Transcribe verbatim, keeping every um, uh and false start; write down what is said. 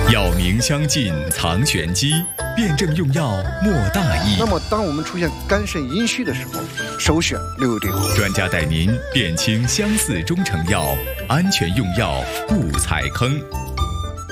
药名相近藏玄机，辨证用药莫大意。 那么，当我们出现肝肾阴虚的时候，首选六味地黄。 专家带您辨清相似中成药，安全用药不踩坑。